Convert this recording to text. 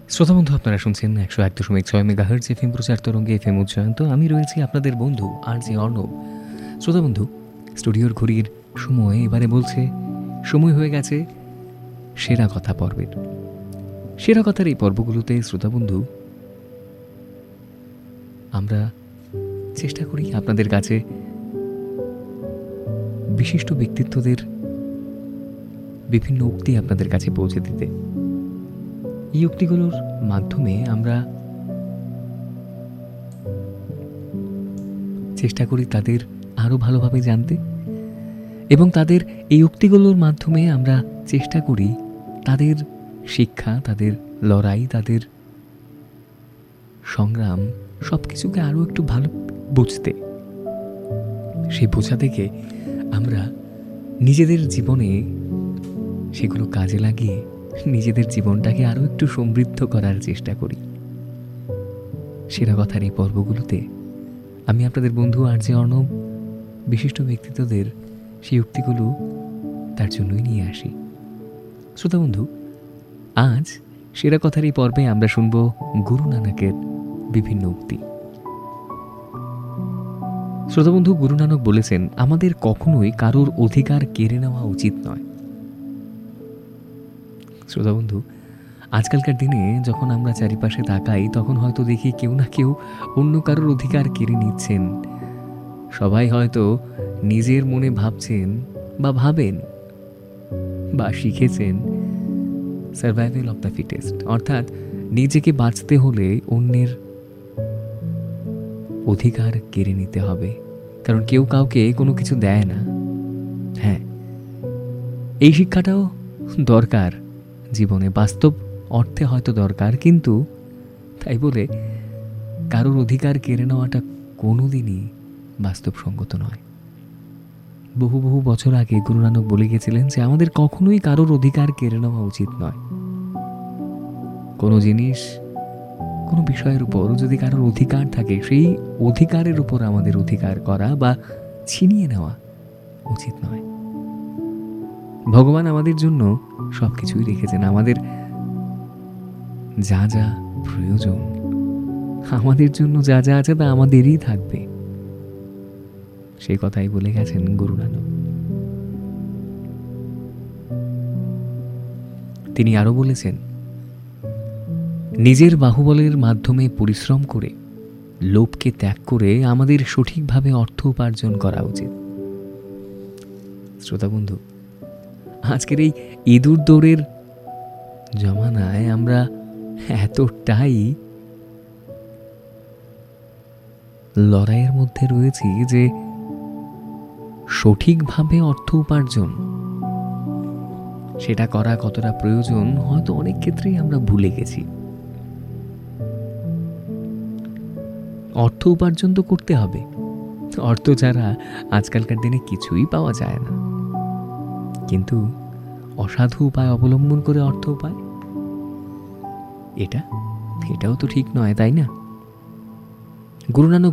শ্রোতা বন্ধু, আপনারা শুনছেন 101.6 মেগাহার্জ এফএম প্রচার তরঙ্গে এফএম উচ্চায়ন্ত। আমি রয়েছি আপনাদের বন্ধু RJ অর্ণব। শ্রোতা বন্ধু, স্টুডিওর ঘড়ির সময় এবারে বলছে সময় হয়ে গেছে সেরা কথা পর্বের। সেরা কথার এই পর্বগুলোতে শ্রোতা বন্ধু আমরা চেষ্টা করি আপনাদের কাছে বিশিষ্ট ব্যক্তিত্বদের বিভিন্ন উক্তি আপনাদের কাছে পৌঁছে দিতে। এই উক্তিগুলোর মাধ্যমে আমরা চেষ্টা করি তাদের আরও ভালোভাবে জানতে, এবং তাদের এই উক্তিগুলোর মাধ্যমে আমরা চেষ্টা করি তাদের শিক্ষা, তাদের লড়াই, তাদের সংগ্রাম সব কিছুকে আরও একটু ভালো বুঝতে। সেই বোঝা থেকে আমরা নিজেদের জীবনে সেগুলো কাজে লাগিয়ে নিজেদের জীবনটাকে আরও একটু সমৃদ্ধ করার চেষ্টা করি। সেরা কথার এই পর্বগুলোতে আমি আপনাদের বন্ধু RJ অর্ণব বিশিষ্ট ব্যক্তিত্বদের সেই উক্তিগুলো তার জন্যই নিয়ে আসি। শ্রোতা বন্ধু, আজ সেরা কথার এই পর্বে আমরা শুনব গুরু নানকের বিভিন্ন উক্তি। শ্রোতা বন্ধু, গুরু নানক বলেছেন, আমাদের কখনোই কারোর অধিকার কেড়ে নেওয়া উচিত নয়। শ্রোতা বন্ধু, আজকালকার দিনে যখন আমরা চারিপাশে তাকাই তখন হয়তো দেখি কেউ না কেউ অন্য কারোর অধিকার কেড়ে নিচ্ছেন। সবাই হয়তো নিজের মনে ভাবছেন বা ভাবেন বা শিখেছেন সার্ভাইভাল অফ দ্য ফিটেস্ট, অর্থাৎ নিজেকে বাঁচতে হলে অন্যের অধিকার কেড়ে নিতে হবে, কারণ কেউ কাউকে কোনো কিছু দেয় না। হ্যাঁ, এই শিক্ষাটাও দরকার জীবনে, বাস্তব অর্থে হয়তো দরকার, কিন্তু তাই বলে কারোর অধিকার কেড়ে নেওয়াটা কোনোদিনই বাস্তবসঙ্গত নয়। বহু বহু বছর আগে গুরু নানক বলে গেছিলেন যে আমাদের কখনোই কারোর অধিকার কেড়ে নেওয়া উচিত নয়। কোনো জিনিস, কোনো বিষয়ের উপর যদি কারোর অধিকার থাকে, সেই অধিকারের উপর আমাদের অধিকার করা বা ছিনিয়ে নেওয়া উচিত নয়। ভগবান আমাদের জন্য সব কিছুই রেখেছেন। আমাদের যা যা প্রয়োজন, আমাদের জন্য যা যা আছে তা আমাদেরই থাকবে, সেই কথাই বলে গেছেন গুরু নানক। তিনি আরো বলেছেন, নিজের বাহুবলের মাধ্যমে পরিশ্রম করে, লোভকে ত্যাগ করে আমাদের সঠিকভাবে অর্থ উপার্জন করা উচিত। শ্রোতা বন্ধু, আজকের এই ইঁদুর দৌড়ের জমানায় আমরা এতটাই লড়াইয়ের মধ্যে রয়েছি যে সঠিকভাবে অর্থ উপার্জন সেটা করা কতটা প্রয়োজন হয়তো অনেক ক্ষেত্রেই আমরা ভুলে গেছি। অর্থ উপার্জন তো করতে হবে, অর্থ ছাড়া আজকালকার দিনে কিছুই পাওয়া যায় না। কিন্তু অসাধু উপায় অবলম্বন করে অর্থ উপায়, এটাও তো ঠিক নয়, তাই না? গুরু নানক